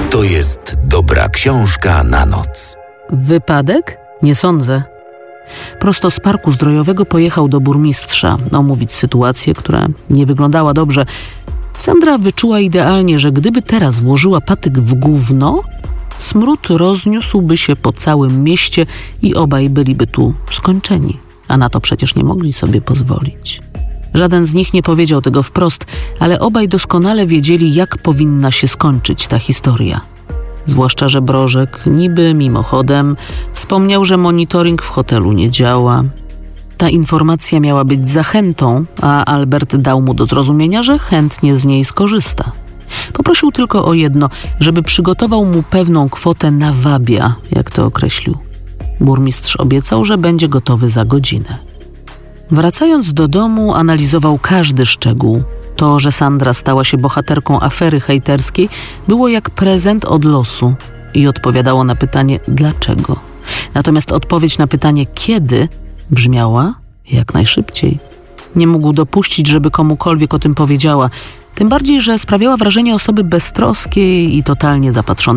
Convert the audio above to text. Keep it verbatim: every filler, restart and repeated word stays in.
to jest dobra książka na noc. Wypadek? Nie sądzę. Prosto z parku zdrojowego pojechał do burmistrza omówić sytuację, która nie wyglądała dobrze. Sandra wyczuła idealnie, że gdyby teraz włożyła patyk w gówno, smród rozniósłby się po całym mieście i obaj byliby tu skończeni, a na to przecież nie mogli sobie pozwolić. Żaden z nich nie powiedział tego wprost, ale obaj doskonale wiedzieli, jak powinna się skończyć ta historia. Zwłaszcza, że Brożek niby mimochodem wspomniał, że monitoring w hotelu nie działa. Ta informacja miała być zachętą, a Albert dał mu do zrozumienia, że chętnie z niej skorzysta. Poprosił tylko o jedno, żeby przygotował mu pewną kwotę na wabia, jak to określił. Burmistrz obiecał, że będzie gotowy za godzinę. Wracając do domu, analizował każdy szczegół. To, że Sandra stała się bohaterką afery hejterskiej, było jak prezent od losu i odpowiadało na pytanie dlaczego. Natomiast odpowiedź na pytanie kiedy brzmiała jak najszybciej. Nie mógł dopuścić, żeby komukolwiek o tym powiedziała, tym bardziej, że sprawiała wrażenie osoby beztroskiej i totalnie zapatrzonej